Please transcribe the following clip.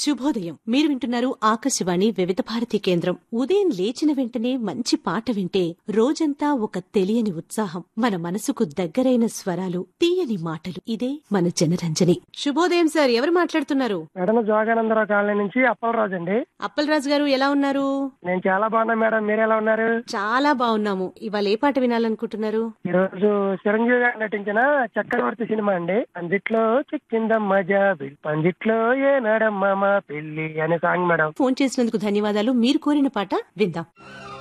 శుభోదయం. మీరు వింటున్నారు ఆకాశవాణి వివిధ భారతి కేంద్రం. ఉదయం లేచిన వెంటనే మంచి పాట వింటే రోజంతా ఒక తెలియని ఉత్సాహం, మన మనసుకు దగ్గరైన స్వరాలు, తీయని మాటలు. ఇదే మన జనరంజని. శుభోదయం సార్, ఎవరు మాట్లాడుతున్నారు? మేడం జోగానందరావు కాలనీ నుంచి అప్పలరాజు అండి. అప్పలరాజు గారు ఎలా ఉన్నారు? నేను చాలా బాగున్నా మేడం, మీరు ఎలా ఉన్నారు? చాలా బాగున్నాము. ఇవాళ ఏ పాట వినాలనుకుంటున్నారు? ఈ రోజు చిరంజీవి గారు నటించిన చక్రవర్తి సినిమా అండి. పందిట్లో చిక్కిందమ్మ జాబి, పందిట్లో ఏ నడమ్మ మా పెళ్లి అనే సాంగ్ మేడం. ఫోన్ చేసినందుకు ధన్యవాదాలు. మీరు కోరిన పాట విందాం.